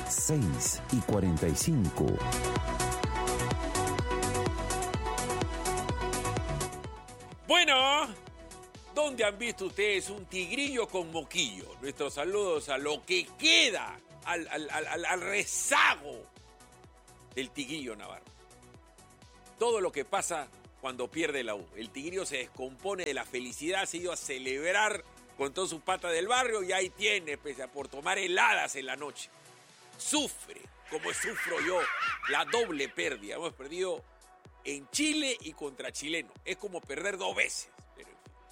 6:45. Bueno, ¿dónde han visto ustedes un tigrillo con moquillo? Nuestros saludos a lo que queda, al rezago del tigrillo navarro. Todo lo que pasa cuando pierde la U. El tigrillo se descompone de la felicidad, se ha ido a celebrar con todas sus patas del barrio y ahí tiene, pese a por tomar heladas en la noche. Sufre, como sufro yo, la doble pérdida. Hemos perdido en Chile y contra chileno. Es como perder 2 veces. Pero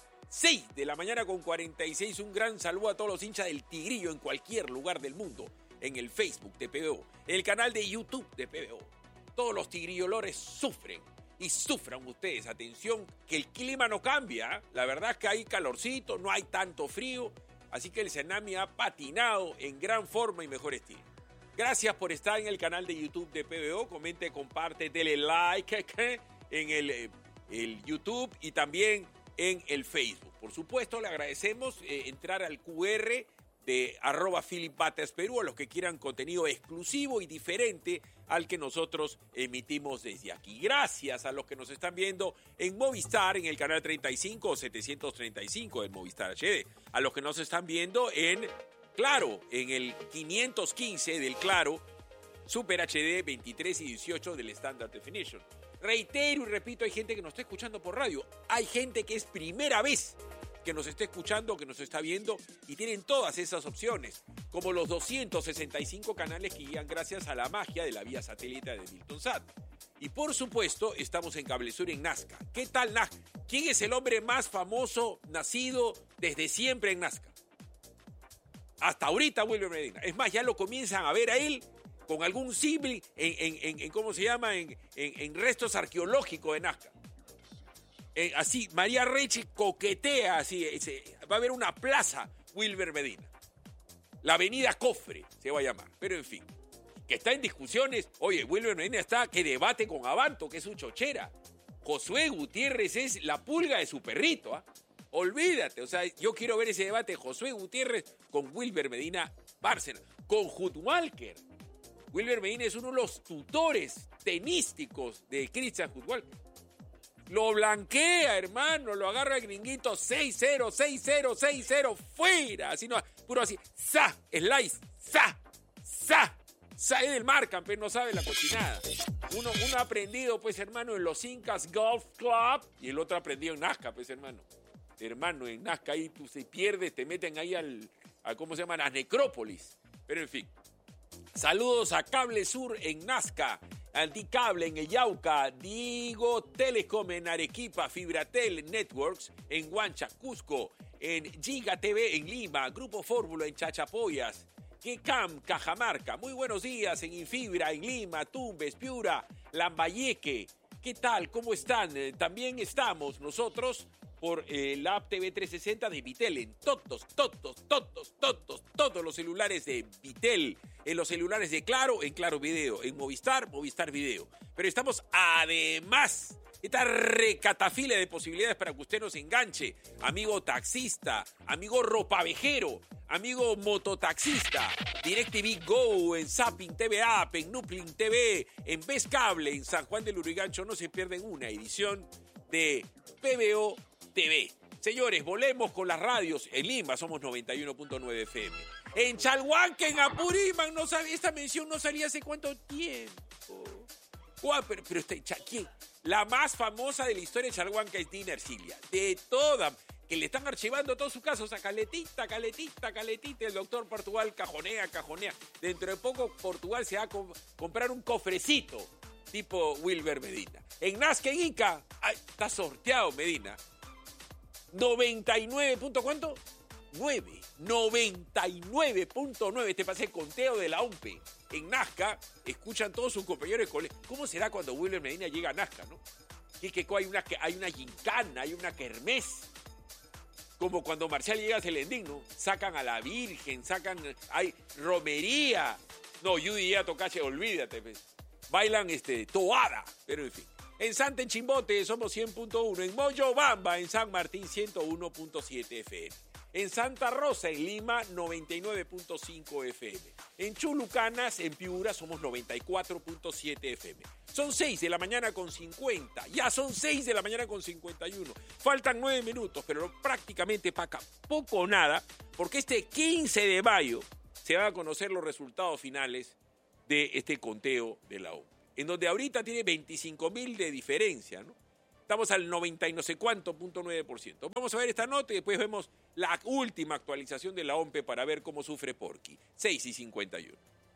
6:46, un gran saludo a todos los hinchas del tigrillo en cualquier lugar del mundo. En el Facebook de PBO, el canal de YouTube de PBO. Todos los tigrillolores sufren. Y sufran ustedes, atención, que el clima no cambia. La verdad es que hay calorcito, no hay tanto frío. Así que el Tsunami ha patinado en gran forma y mejor estilo. Gracias por estar en el canal de YouTube de PBO. Comente, comparte, dele like en el YouTube y también en el Facebook. Por supuesto, le agradecemos entrar al QR de @PhilipBatersPerú a los que quieran contenido exclusivo y diferente al que nosotros emitimos desde aquí. Gracias a los que nos están viendo en Movistar, en el canal 35 o 735 del Movistar HD. A los que nos están viendo en Claro, en el 515 del Claro, Super HD 23 y 18 del Standard Definition. Reitero y repito, hay gente que nos está escuchando por radio. Hay gente que es primera vez que nos está escuchando, que nos está viendo y tienen todas esas opciones, como los 265 canales que guían gracias a la magia de la vía satélite de Miltonsat. Y por supuesto, estamos en Cablesur en Nazca. ¿Qué tal Nazca? ¿Quién es el hombre más famoso nacido desde siempre en Nazca? Hasta ahorita Wilber Medina. Es más, ya lo comienzan a ver a él con algún símbolo en ¿cómo se llama? En restos arqueológicos de Nazca. Así, María Reche coquetea, así, va a haber una plaza Wilber Medina. La avenida Cofre se va a llamar, pero en fin, que está en discusiones. Oye, Wilber Medina está que debate con Abanto, que es su chochera. Josué Gutiérrez es la pulga de su perrito, ¿ah? Olvídate, o sea, yo quiero ver ese debate Josué Gutiérrez con Wilber Medina Bárcena, con Hutwalker. Wilber Medina es uno de los tutores tenísticos de Christian Hutwalker. Lo blanquea, hermano, lo agarra el gringuito 6-0, 6-0, 6-0, fuera. Así no, puro así, sa, slice, sa, es del mar, campeón, no sabe la cochinada. Uno ha aprendido, pues, hermano, en los Incas Golf Club y el otro ha aprendido en Nazca, pues, hermano. Hermano, en Nazca ahí tú se pierdes, te meten ahí a ¿cómo se llama? A necrópolis. Pero en fin. Saludos a Cable Sur en Nazca, Anticable en el Yauca, Digo Telecom en Arequipa, Fibratel Networks en Huancha, Cusco, en Giga TV en Lima, Grupo Fórmula en Chachapoyas, Quecam, Cajamarca. Muy buenos días en Infibra, en Lima, Tumbes, Piura, Lambayeque. ¿Qué tal? ¿Cómo están? También estamos nosotros por la app TV 360 de Vitel, en todos los celulares de Vitel, en los celulares de Claro, en Claro Video, en Movistar Video. Pero estamos además, esta recatafila de posibilidades para que usted nos enganche, amigo taxista, amigo ropavejero, amigo mototaxista, DirecTV Go, en Zapping TV App, en Nuplin TV, en Ves Cable, en San Juan del Lurigancho. No se pierden una edición de PBO TV. Señores, volvemos con las radios. En Lima somos 91.9 FM. En Chalhuanca, en Apurímac, no sabía, esta mención no salía hace cuánto tiempo. Pero ¿quién? La más famosa de la historia de Chalhuanca es Dina Ercilia. De toda, que le están archivando todos sus casos a Caletita. El doctor Portugal cajonea. Dentro de poco Portugal se va a comprar un cofrecito tipo Wilber Medina. En Nazca, en Ica, está sorteado Medina. 99. ¿Cuánto? 99.9. Te pasé el conteo de la OMPE. En Nazca, escuchan todos sus compañeros de colegio. ¿Cómo será cuando Wilber Medina llega a Nazca, no? Hay una gincana, hay una kermés. Como cuando Marcial llega a Celendín, ¿no? Sacan a la Virgen, hay romería. No, Judy ya tocache, olvídate, pues. Bailan toada, pero en fin. En Santa, en Chimbote, somos 100.1. En Moyobamba, en San Martín, 101.7 FM. En Santa Rosa, en Lima, 99.5 FM. En Chulucanas, en Piura, somos 94.7 FM. Son 6 de la mañana con 50. Ya son 6 de la mañana con 51. Faltan 9 minutos, pero prácticamente poco o nada, porque este 15 de mayo se van a conocer los resultados finales de este conteo de la OMP, en donde ahorita tiene 25.000 de diferencia, ¿no? Estamos al 90 y no sé cuánto, .9%. Vamos a ver esta nota y después vemos la última actualización de la OMPE para ver cómo sufre Porky. 6:51.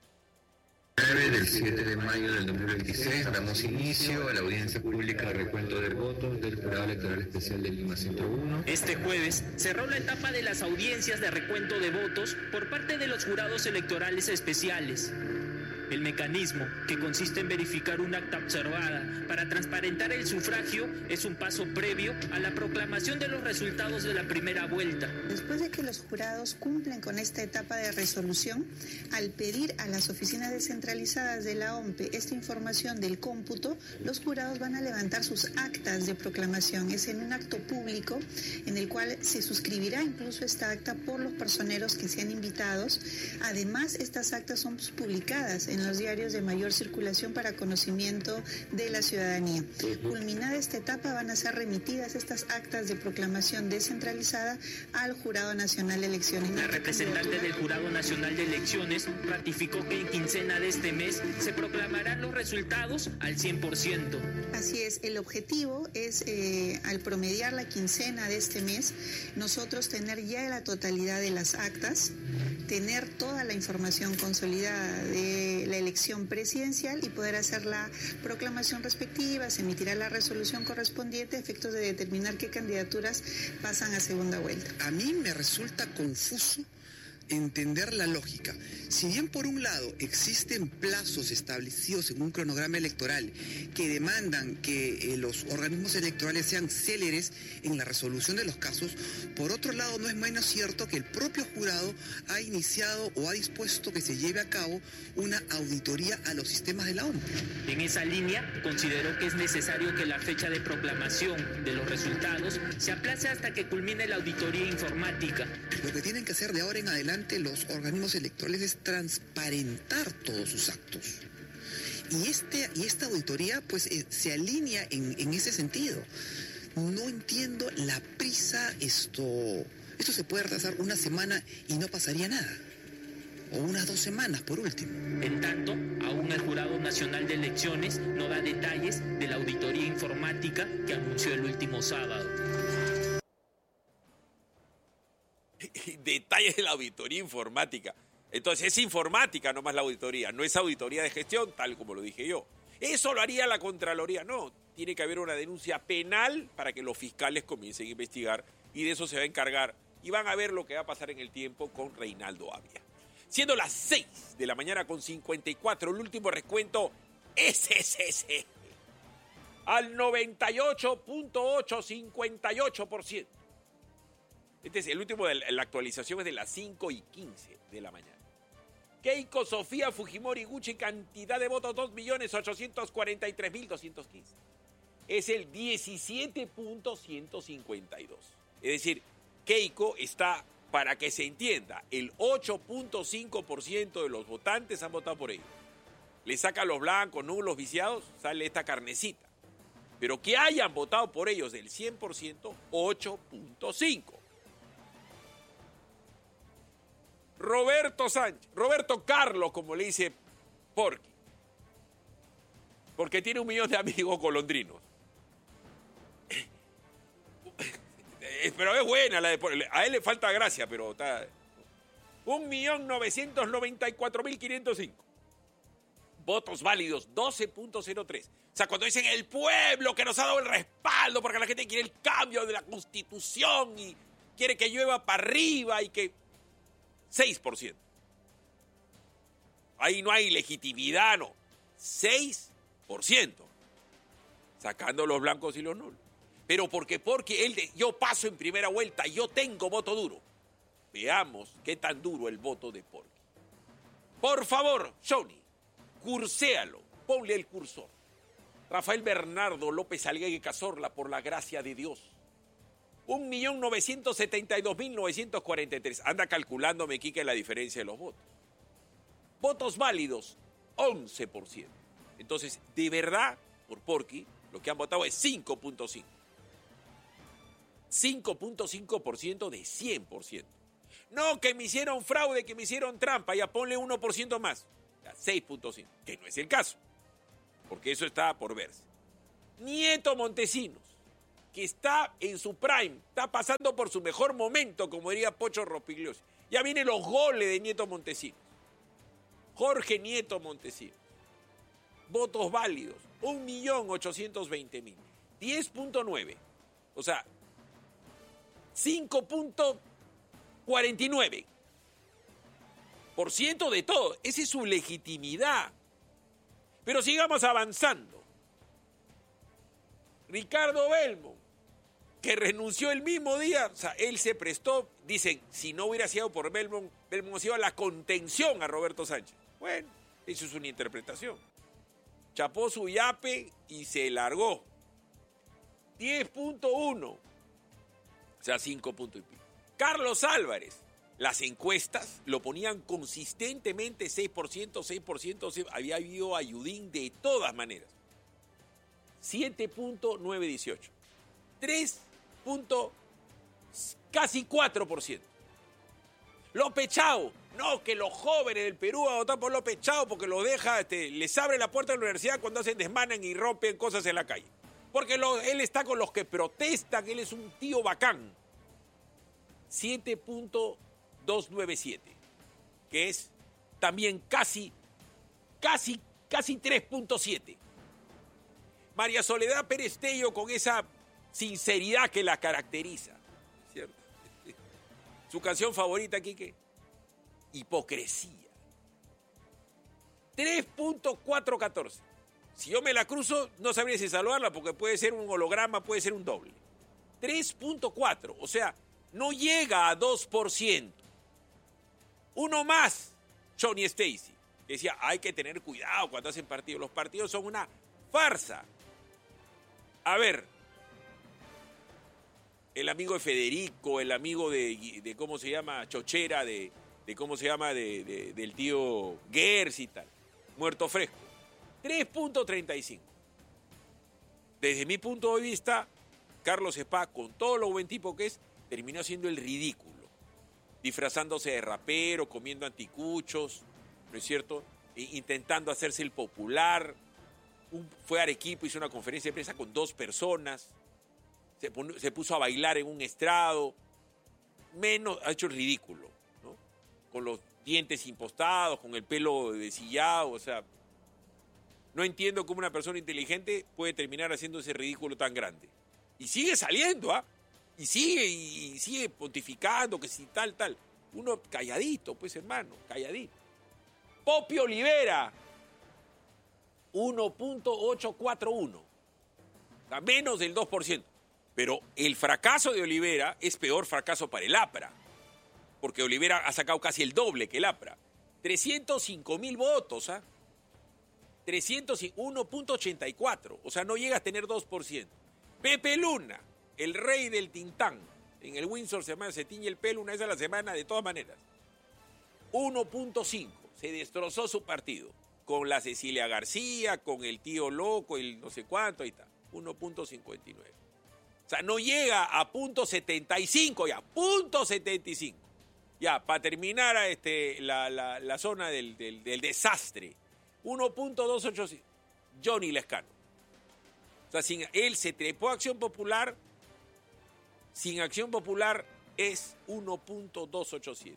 9 del 7 de mayo del 2026 damos inicio a la audiencia pública de recuento de votos del Jurado Electoral Especial de Lima 101. Este jueves cerró la etapa de las audiencias de recuento de votos por parte de los jurados electorales especiales. El mecanismo, que consiste en verificar un acta observada para transparentar el sufragio, es un paso previo a la proclamación de los resultados de la primera vuelta. Después de que los jurados cumplen con esta etapa de resolución, al pedir a las oficinas descentralizadas de la OMPE esta información del cómputo, los jurados van a levantar sus actas de proclamación. Es en un acto público en el cual se suscribirá incluso esta acta por los personeros que sean invitados. Además, estas actas son publicadas en los diarios de mayor circulación para conocimiento de la ciudadanía. Culminada esta etapa, van a ser remitidas estas actas de proclamación descentralizada al Jurado Nacional de Elecciones. La representante del Jurado Nacional de Elecciones ratificó que en quincena de este mes se proclamarán los resultados al 100%. Así es, el objetivo es, al promediar la quincena de este mes, nosotros tener ya la totalidad de las actas, tener toda la información consolidada de la elección presidencial y poder hacer la proclamación respectiva. Se emitirá la resolución correspondiente a efectos de determinar qué candidaturas pasan a segunda vuelta. A mí me resulta confuso entender la lógica. Si bien por un lado existen plazos establecidos en un cronograma electoral que demandan que los organismos electorales sean céleres en la resolución de los casos, por otro lado no es menos cierto que el propio jurado ha iniciado o ha dispuesto que se lleve a cabo una auditoría a los sistemas de la OMP. En esa línea, consideró que es necesario que la fecha de proclamación de los resultados se aplace hasta que culmine la auditoría informática. Lo que tienen que hacer de ahora en adelante los organismos electorales es transparentar todos sus actos. Y esta auditoría pues se alinea en ese sentido. No entiendo la prisa. Esto se puede retrasar una semana y no pasaría nada. O unas 2 semanas por último. En tanto, aún el Jurado Nacional de Elecciones no da detalles de la auditoría informática que anunció el último sábado. Detalles de la auditoría informática. Entonces es informática nomás la auditoría, no es auditoría de gestión, tal como lo dije yo. Eso lo haría la Contraloría. No, tiene que haber una denuncia penal para que los fiscales comiencen a investigar y de eso se va a encargar. Y van a ver lo que va a pasar en el tiempo con Reinaldo Avia. Siendo las 6 de la mañana con 54, el último recuento es ese. Al 98.858%. Este es el último, la actualización es de las 5:15 de la mañana. Keiko Sofía Fujimori Gucci, cantidad de votos 2.843.215. Es el 17.152. Es decir, Keiko está, para que se entienda, el 8.5% de los votantes han votado por ella. Le saca los blancos, nulos, viciados, sale esta carnecita. Pero que hayan votado por ellos del 100%, 8.5%. Roberto Carlos, como le dice Porky, porque tiene 1 millón de amigos golondrinos. Pero es buena la de... A él le falta gracia, pero está... 1.994.505. Votos válidos, 12.03. O sea, cuando dicen el pueblo que nos ha dado el respaldo porque la gente quiere el cambio de la Constitución y quiere que llueva para arriba y que... 6%. Ahí no hay legitimidad, no. 6%. Sacando los blancos y los nulos. Pero porque yo paso en primera vuelta, yo tengo voto duro. Veamos qué tan duro el voto de Porky. Por favor, Johnny, curséalo, ponle el cursor. Rafael Bernardo López Alguegue Cazorla, por la gracia de Dios. 1.972.943. Anda calculándome, Quique, la diferencia de los votos. Votos válidos, 11%. Entonces, de verdad, por Porky, lo que han votado es 5.5. 5.5% de 100%. No, que me hicieron fraude, que me hicieron trampa, ya ponle 1% más. 6.5, que no es el caso, porque eso está por verse. Nieto Montesinos, que está en su prime, está pasando por su mejor momento, como diría Pocho Rospigliosi. Ya vienen los goles de Nieto Montesinos. Jorge Nieto Montesinos. Votos válidos, 1.820.000. 10.9. O sea, 5.49% de todo. Esa es su legitimidad. Pero sigamos avanzando. Ricardo Belmont, que renunció el mismo día, o sea, él se prestó, dicen, si no hubiera sido por Belmont, Belmont se iba a la contención a Roberto Sánchez. Bueno, eso es una interpretación. Chapó su yape y se largó. 10.1, o sea, 5 puntos y pico. Carlos Álvarez, las encuestas lo ponían consistentemente 6%, había habido ayudín de todas maneras. 7.918. 3. Casi 4%. López Chao, no, que los jóvenes del Perú van a votar por López Chao porque lo deja, les abre la puerta de la universidad cuando hacen desmanan y rompen cosas en la calle. Porque él está con los que protestan, él es un tío bacán. 7.297, que es también casi 3.7. María Soledad Pérez Tello, con esa sinceridad que la caracteriza, ¿cierto? Su canción favorita, Quique, Hipocresía. 3.414. Si yo me la cruzo, no sabría si saludarla porque puede ser un holograma, puede ser un doble. 3.4, o sea, no llega a 2%. Uno más, Johnny Stacy, que decía, hay que tener cuidado cuando hacen partidos. Los partidos son una farsa. A ver, el amigo de Federico, el amigo de ¿cómo se llama? Chochera, de ¿cómo se llama? Del tío Gers y tal. Muerto fresco. 3.35. Desde mi punto de vista, Carlos Spa, con todo lo buen tipo que es, terminó haciendo el ridículo. Disfrazándose de rapero, comiendo anticuchos, ¿no es cierto? Intentando hacerse el popular. Fue a Arequipa, hizo una conferencia de prensa con 2 personas. Se puso a bailar en un estrado. Ha hecho el ridículo, ¿no? Con los dientes impostados, con el pelo deshilado, o sea. No entiendo cómo una persona inteligente puede terminar haciendo ese ridículo tan grande. Y sigue saliendo, ¿ah? Y sigue pontificando que si tal. Uno calladito, pues, hermano, calladito. Poppy Olivera, 1.841. A menos del 2%. Pero el fracaso de Olivera es peor fracaso para el APRA. Porque Olivera ha sacado casi el doble que el APRA. 305.000 votos, ¿ah? 1.84. O sea, no llega a tener 2%. Pepe Luna, el rey del Tintán. En el Windsor se tiñe el pelo una vez a la semana, de todas maneras. 1.5. Se destrozó su partido. Con la Cecilia García, con el tío loco, el no sé cuánto, ahí está. 1.59. O sea, no llega a 0.75 ya. 0.75. Ya, para terminar la zona del desastre. 1.285. Johnny Lescano. O sea, él se trepó a Acción Popular. Sin Acción Popular es 1.287.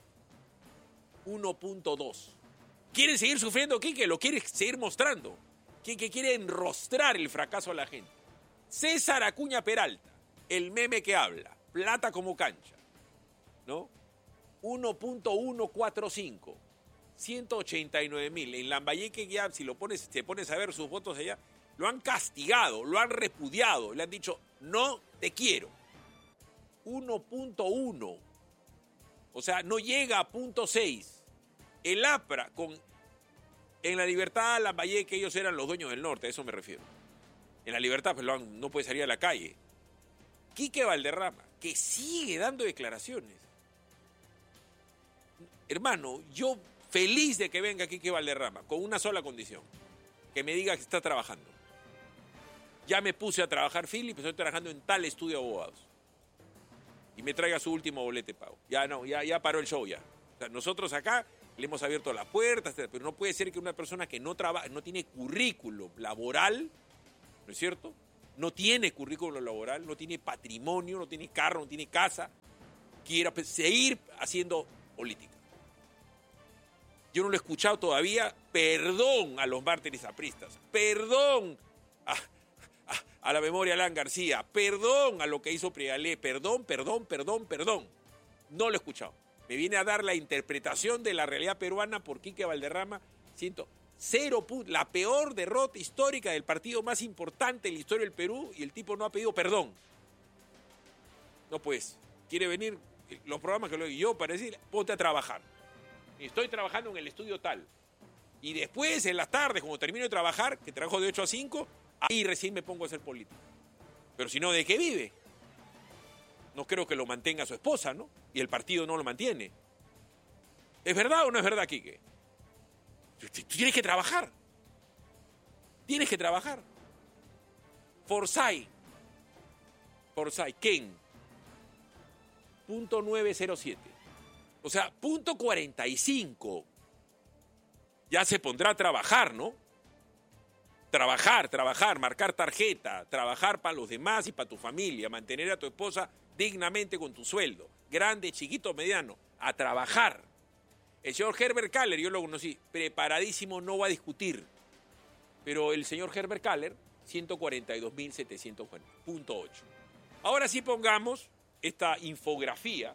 1.2. ¿Quiere seguir sufriendo, Quique? ¿Lo quiere seguir mostrando? Quique quiere enrostrar el fracaso a la gente. César Acuña Peralta, el meme que habla, plata como cancha, ¿no? 1.145. 189.000. En Lambayeque ya, si te pones a ver sus votos allá, lo han castigado, lo han repudiado, le han dicho, no te quiero. 1.1. O sea, no llega a 0.6. El APRA, en la Libertad, Lambayeque, ellos eran los dueños del norte, a eso me refiero. En la Libertad, pues no puede salir a la calle. Quique Valderrama, que sigue dando declaraciones. Hermano, yo feliz de que venga Quique Valderrama, con una sola condición, que me diga que está trabajando. Ya me puse a trabajar, Philip, estoy trabajando en tal estudio de abogados. Y me traiga su último boleto de pago. Ya paró el show ya. O sea, nosotros acá le hemos abierto las puertas, pero no puede ser que una persona que no trabaja, no tiene currículo laboral, ¿no es cierto? No tiene currículo laboral, no tiene patrimonio, no tiene carro, no tiene casa, quiera seguir haciendo política. Yo no lo he escuchado todavía. Perdón a los mártires apristas, perdón a la memoria de Alan García, perdón a lo que hizo Prialé, perdón. No lo he escuchado. Me viene a dar la interpretación de la realidad peruana por Quique Valderrama. Siento 0 puntos, la peor derrota histórica del partido más importante en la historia del Perú, y el tipo no ha pedido perdón. No, pues, quiere venir los programas que lo digo yo para decir, ponte a trabajar. Estoy trabajando en el estudio tal. Y después, en las tardes, cuando termino de trabajar, que trabajo de 8 a 5, ahí recién me pongo a hacer política. Pero si no, ¿de qué vive? No creo que lo mantenga su esposa, ¿no? Y el partido no lo mantiene. ¿Es verdad o no es verdad, Quique? Tú tienes que trabajar. Tienes que trabajar. Forsyth, Ken. .907. O sea, .45. Ya se pondrá a trabajar, ¿no? Trabajar, marcar tarjeta, trabajar para los demás y para tu familia, mantener a tu esposa dignamente con tu sueldo, grande, chiquito, mediano, a trabajar. El señor Herbert Kaller, yo lo conocí, preparadísimo, no va a discutir. Pero el señor Herbert Kaller, 142.740, .8. Ahora sí pongamos esta infografía,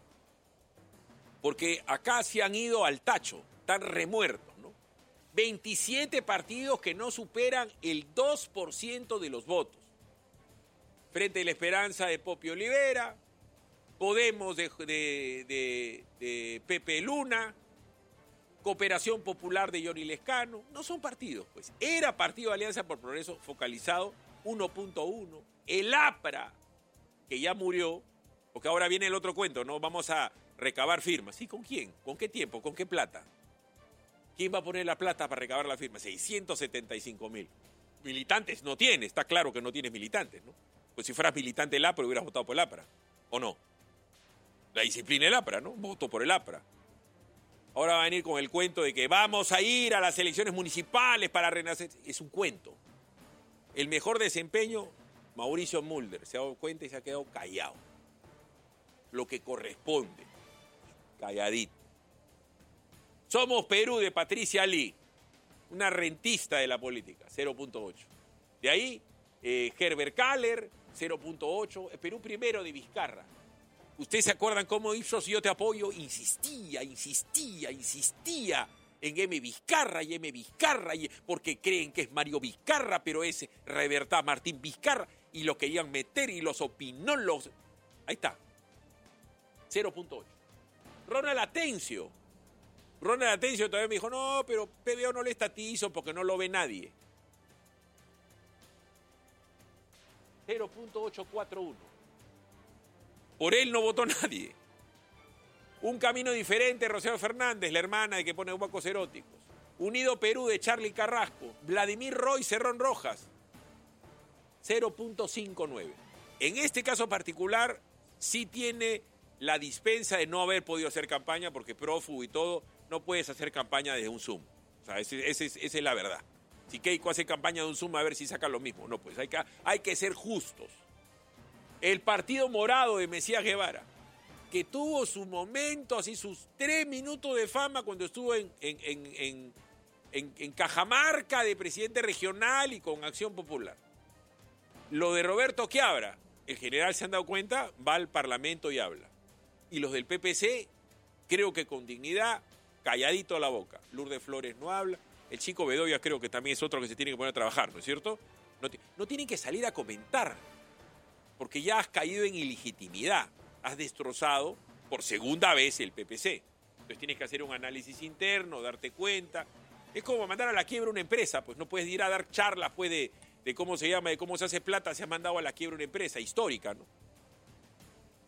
porque acá se han ido al tacho, están remuertos, ¿no? 27 partidos que no superan el 2% de los votos. Frente a la Esperanza de Popio Olivera, Podemos de Pepe Luna, Cooperación Popular de Johnny Lescano, no son partidos, pues. Era Partido de Alianza por Progreso focalizado, 1.1. El APRA, que ya murió, porque ahora viene el otro cuento, ¿no? Vamos a recabar firmas. ¿Sí? ¿Con quién? ¿Con qué tiempo? ¿Con qué plata? ¿Quién va a poner la plata para recabar la firma? 675.000. Militantes no tiene, está claro que no tienes militantes, ¿no? Pues si fueras militante del APRA hubieras votado por el APRA, ¿o no? La disciplina del APRA, ¿no? Voto por el APRA. Ahora va a venir con el cuento de que vamos a ir a las elecciones municipales para renacer. Es un cuento. El mejor desempeño, Mauricio Mulder, se ha dado cuenta y se ha quedado callado. Lo que corresponde, calladito. Somos Perú de Patricia Lee, una rentista de la política, 0.8. De ahí, Herbert Kaller, 0.8. Perú primero de Vizcarra. ¿Ustedes se acuerdan cómo Ipsos y Yo Te Apoyo insistía en M. Vizcarra, porque creen que es Mario Vizcarra, pero es Rebertá Martín Vizcarra, y lo querían meter y los opinólogos. Ahí está. 0.8. Ronald Atencio todavía me dijo, no, pero PBO no le estatizo porque no lo ve nadie. 0.841. Por él no votó nadie. Un camino diferente, Rocío Fernández, la hermana de que pone huecos eróticos. Unido Perú de Charly Carrasco. Vladimir Roy Cerrón Rojas. 0.59. En este caso particular, sí tiene la dispensa de no haber podido hacer campaña, porque prófugo y todo, no puedes hacer campaña desde un Zoom. O sea, esa es la verdad. Si Keiko hace campaña de un Zoom, a ver si saca lo mismo. No, pues hay que ser justos. El Partido Morado de Mesías Guevara, que tuvo su momento, así sus 3 minutos de fama cuando estuvo en Cajamarca de presidente regional y con Acción Popular. Lo de Roberto Quiabra, el general se han dado cuenta, va al Parlamento y habla. Y los del PPC, creo que con dignidad, calladito a la boca. Lourdes Flores no habla. El chico Bedoya creo que también es otro que se tiene que poner a trabajar, ¿no es cierto? No tienen que salir a comentar, porque ya has caído en ilegitimidad. Has destrozado por segunda vez el PPC. Entonces tienes que hacer un análisis interno, darte cuenta. Es como mandar a la quiebra una empresa, pues no puedes ir a dar charlas pues, de cómo se llama, de cómo se hace plata, se ha mandado a la quiebra una empresa histórica, ¿no?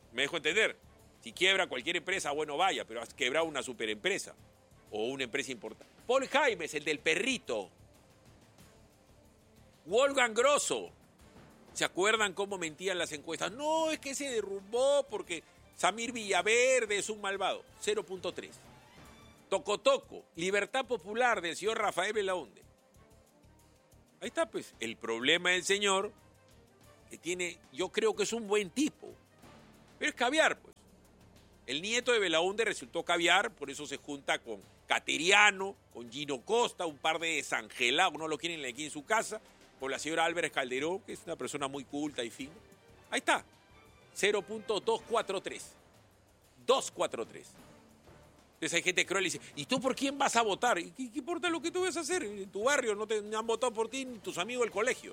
¿Me dejo entender? Si quiebra cualquier empresa, bueno, vaya, pero has quebrado una superempresa o una empresa importante. Paul Jaimes, el del perrito. Wolfgang Grosso. ¿Se acuerdan cómo mentían las encuestas? No, es que se derrumbó porque Samir Villaverde es un malvado. 0.3. Tocotoco, Libertad Popular del señor Rafael Belaunde. Ahí está, pues. El problema del señor, que tiene, yo creo que es un buen tipo, pero es caviar, pues. El nieto de Belaunde resultó caviar, por eso se junta con Cateriano, con Gino Costa, un par de desangelados, no lo quieren aquí en su casa, con la señora Álvarez Calderón, que es una persona muy culta y fina. Ahí está, 0.243. 243. Entonces hay gente cruel y dice, ¿y tú por quién vas a votar? ¿Y qué importa lo que tú vas a hacer? En tu barrio no han votado por ti ni tus amigos del colegio.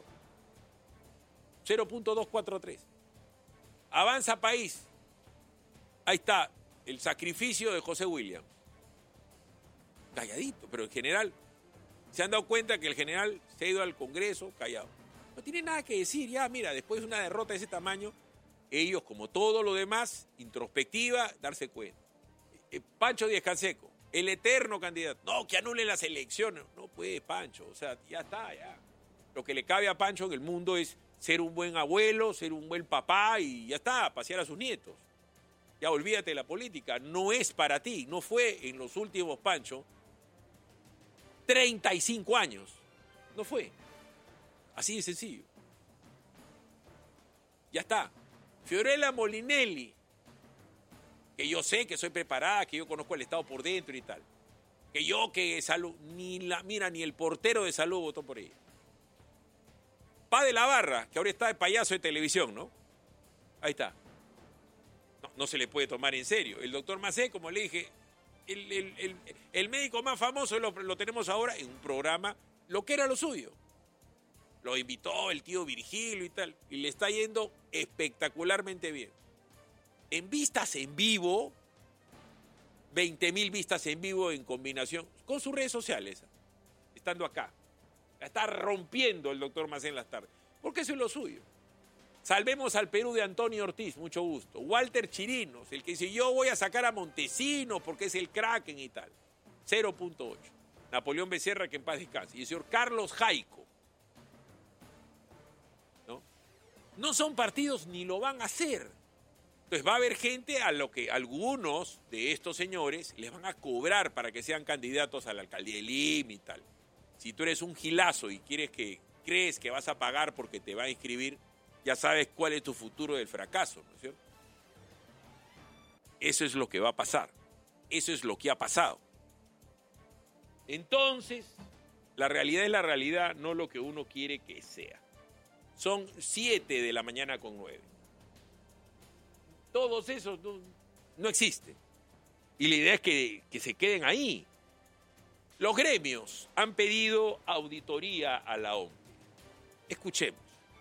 0.243. Avanza País. Ahí está, el sacrificio de José Williams. Calladito, pero en general, se han dado cuenta que el general se ha ido al Congreso callado. No tiene nada que decir, ya, mira, después de una derrota de ese tamaño, ellos, como todo lo demás, introspectiva, darse cuenta. Pancho Díaz Canseco, el eterno candidato. No, que anulen las elecciones. No puede, Pancho, o sea, ya está, ya. Lo que le cabe a Pancho en el mundo es ser un buen abuelo, ser un buen papá y ya está, pasear a sus nietos. Ya olvídate de la política, no es para ti, no fue en los últimos, Pancho, 35 años, no fue. Así de sencillo. Ya está. Fiorella Molinelli, que yo sé que soy preparada, que yo conozco el Estado por dentro y tal. Que Salud, ni el portero de Salud votó por ella. Pa de la Barra, que ahora está de payaso de televisión, ¿no? Ahí está. No se le puede tomar en serio. El doctor Macé, como le dije, el médico más famoso lo tenemos ahora en un programa, lo que era lo suyo. Lo invitó el tío Virgilio y tal, y le está yendo espectacularmente bien. En vistas en vivo, 20.000 vistas en vivo en combinación con sus redes sociales, estando acá. La está rompiendo el doctor Macé en las tardes, porque eso es lo suyo. Salvemos al Perú de Antonio Ortiz, mucho gusto. Walter Chirinos, el que dice, yo voy a sacar a Montesinos porque es el Kraken y tal. 0.8. Napoleón Becerra, que en paz descanse. Y el señor Carlos Jaico. No son partidos ni lo van a hacer. Entonces va a haber gente a lo que algunos de estos señores les van a cobrar para que sean candidatos a la alcaldía de Lima y tal. Si tú eres un gilazo y crees que vas a pagar porque te va a inscribir, ya sabes cuál es tu futuro del fracaso, ¿no es cierto? Eso es lo que va a pasar. Eso es lo que ha pasado. Entonces, la realidad es la realidad, no lo que uno quiere que sea. Son 7 de la mañana con 9. Todos esos no existen. Y la idea es que se queden ahí. Los gremios han pedido auditoría a la OMP. Escuchemos.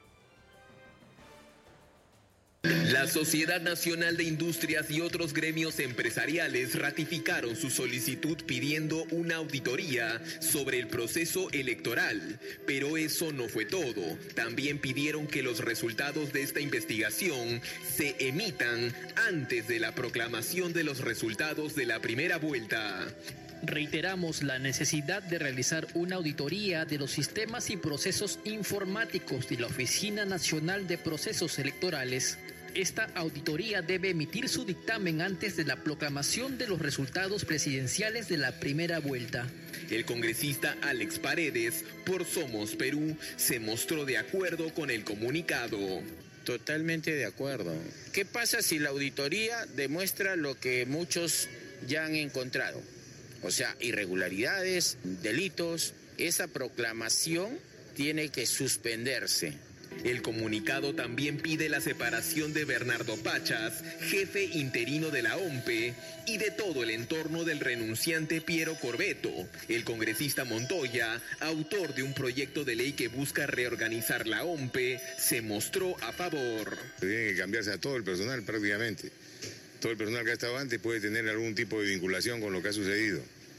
La Sociedad Nacional de Industrias y otros gremios empresariales ratificaron su solicitud pidiendo una auditoría sobre el proceso electoral, pero eso no fue todo. También pidieron que los resultados de esta investigación se emitan antes de la proclamación de los resultados de la primera vuelta. Reiteramos la necesidad de realizar una auditoría de los sistemas y procesos informáticos de la Oficina Nacional de Procesos Electorales. Esta auditoría debe emitir su dictamen antes de la proclamación de los resultados presidenciales de la primera vuelta. El congresista Alex Paredes, por Somos Perú, se mostró de acuerdo con el comunicado. Totalmente de acuerdo. ¿Qué pasa si la auditoría demuestra lo que muchos ya han encontrado? O sea, irregularidades, delitos. Esa proclamación tiene que suspenderse. El comunicado también pide la separación de Bernardo Pachas, jefe interino de la OMPE, y de todo el entorno del renunciante Piero Corbeto. El congresista Montoya, autor de un proyecto de ley que busca reorganizar la OMPE, se mostró a favor. Tiene que cambiarse a todo el personal prácticamente. Todo el personal que ha estado antes puede tener algún tipo de vinculación con lo que ha sucedido.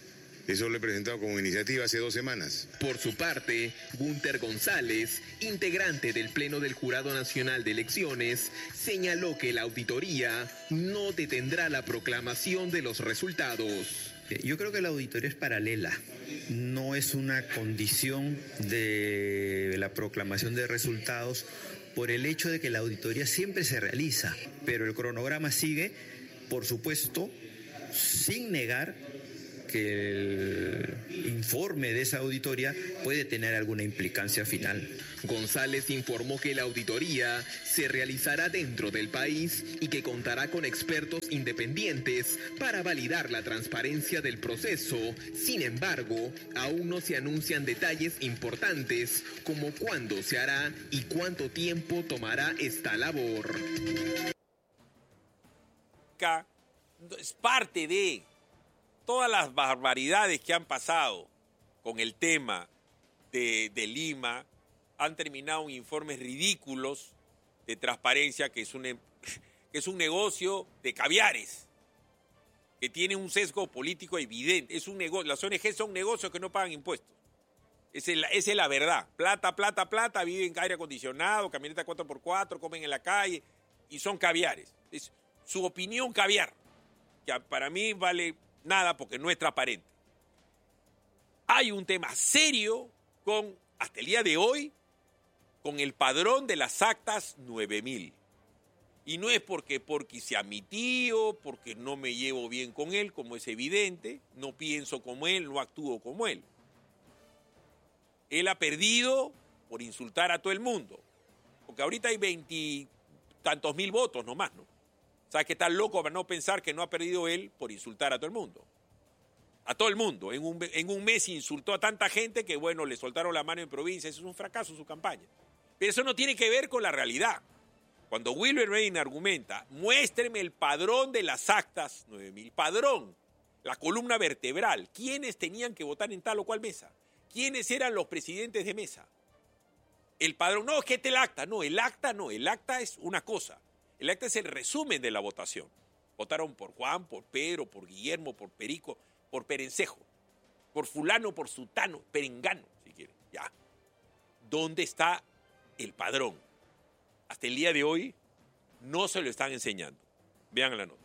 Eso lo he presentado como iniciativa hace 2 semanas. Por su parte, Gunter González, integrante del Pleno del Jurado Nacional de Elecciones, señaló que la auditoría no detendrá la proclamación de los resultados. Yo creo que la auditoría es paralela, no es una condición de la proclamación de resultados por el hecho de que la auditoría siempre se realiza, pero el cronograma sigue, por supuesto, sin negar que el informe de esa auditoría puede tener alguna implicancia final. González informó que la auditoría se realizará dentro del país y que contará con expertos independientes para validar la transparencia del proceso. Sin embargo, aún no se anuncian detalles importantes como cuándo se hará y cuánto tiempo tomará esta labor. Es parte de todas las barbaridades que han pasado con el tema de Lima. Han terminado en informes ridículos de transparencia, que es un negocio de caviares, que tiene un sesgo político evidente. Es un negocio, las ONG son negocios que no pagan impuestos. Esa es la verdad. Plata, plata, plata, viven en aire acondicionado, camioneta 4x4, comen en la calle y son caviares. Es su opinión caviar, que para mí vale nada porque no es transparente. Hay un tema serio hasta el día de hoy, con el padrón de las actas 9000. Y no es porque sea mi tío, porque no me llevo bien con él, como es evidente, no pienso como él, no actúo como él. Él ha perdido por insultar a todo el mundo. Porque ahorita hay 20 tantos mil votos nomás, ¿no? ¿Sabes que está loco para no pensar que no ha perdido él por insultar a todo el mundo? A todo el mundo. En un mes insultó a tanta gente que, bueno, le soltaron la mano en provincia. Eso es un fracaso, su campaña. Pero eso no tiene que ver con la realidad. Cuando Wilber Reina argumenta, muéstreme el padrón de las actas 9000, padrón, la columna vertebral, quiénes tenían que votar en tal o cual mesa, quiénes eran los presidentes de mesa. El padrón, no, es que el acta es una cosa. El acta es el resumen de la votación. Votaron por Juan, por Pedro, por Guillermo, por Perico, por Perencejo, por fulano, por sutano, perengano, si quieren. Ya. ¿Dónde está el padrón? Hasta el día de hoy no se lo están enseñando. Vean la nota.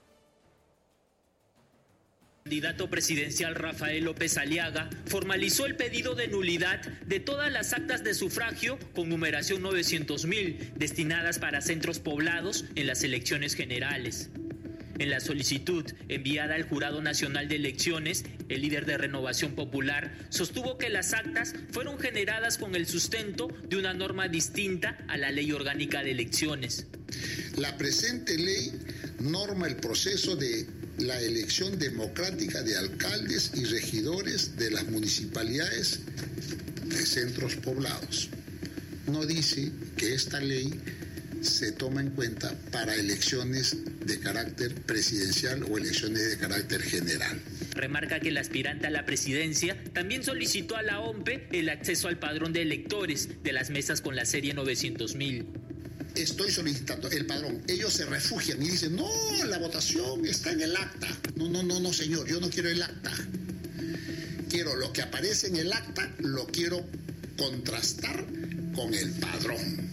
El candidato presidencial Rafael López Aliaga formalizó el pedido de nulidad de todas las actas de sufragio con numeración 900.000 destinadas para centros poblados en las elecciones generales. En la solicitud enviada al Jurado Nacional de Elecciones, el líder de Renovación Popular sostuvo que las actas fueron generadas con el sustento de una norma distinta a la Ley Orgánica de Elecciones. La presente ley norma el proceso de la elección democrática de alcaldes y regidores de las municipalidades de centros poblados. No dice que esta ley se toma en cuenta para elecciones de carácter presidencial o elecciones de carácter general. Remarca que el aspirante a la presidencia también solicitó a la OMPE el acceso al padrón de electores de las mesas con la serie 900.000. Estoy solicitando el padrón. Ellos se refugian y dicen, no, la votación está en el acta. No, señor, yo no quiero el acta. Quiero lo que aparece en el acta, lo quiero contrastar con el padrón.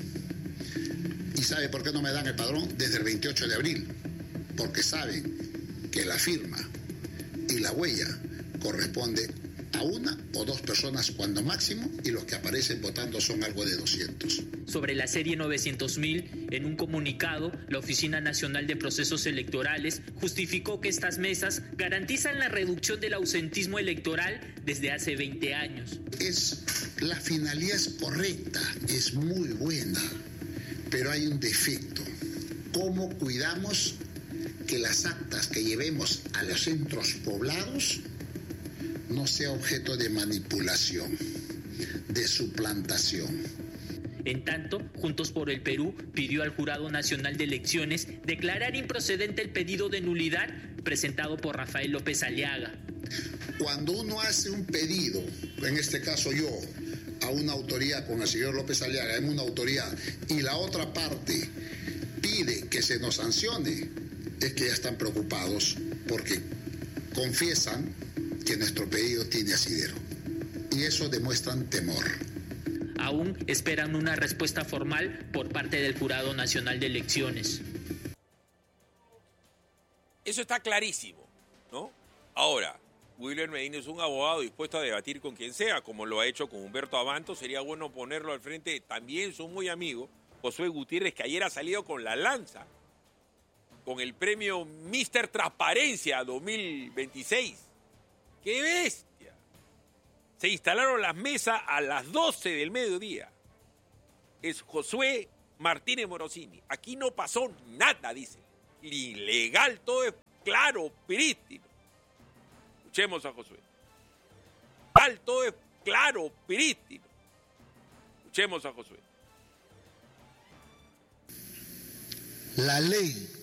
¿Y sabe por qué no me dan el padrón? Desde el 28 de abril. Porque saben que la firma y la huella corresponde a una o dos personas cuando máximo, y los que aparecen votando son algo de 200. Sobre la serie 900.000, en un comunicado, la Oficina Nacional de Procesos Electorales justificó que estas mesas garantizan la reducción del ausentismo electoral desde hace 20 años. La finalidad es correcta, es muy buena, pero hay un defecto. ¿Cómo cuidamos que las actas que llevemos a los centros poblados no sea objeto de manipulación, de suplantación? En tanto, Juntos por el Perú pidió al Jurado Nacional de Elecciones declarar improcedente el pedido de nulidad presentado por Rafael López Aliaga. Cuando uno hace un pedido, en este caso yo, a una autoridad con el señor López Aliaga, en una autoridad, y la otra parte pide que se nos sancione, es que ya están preocupados porque confiesan que nuestro apellido tiene asidero. Y eso demuestran temor. Aún esperan una respuesta formal por parte del Jurado Nacional de Elecciones. Eso está clarísimo, ¿no? Ahora, Willer Medina es un abogado dispuesto a debatir con quien sea, como lo ha hecho con Humberto Abanto. Sería bueno ponerlo al frente también su muy amigo, Josué Gutiérrez, que ayer ha salido con la lanza, con el premio Mr. Transparencia 2026. ¡Qué bestia! Se instalaron las mesas a las 12 del mediodía. Es Josué Martínez Morosini. Aquí no pasó nada, dice. Ilegal, todo es claro, prístino. Escuchemos a Josué. Todo es claro, prístino. Escuchemos a Josué. La ley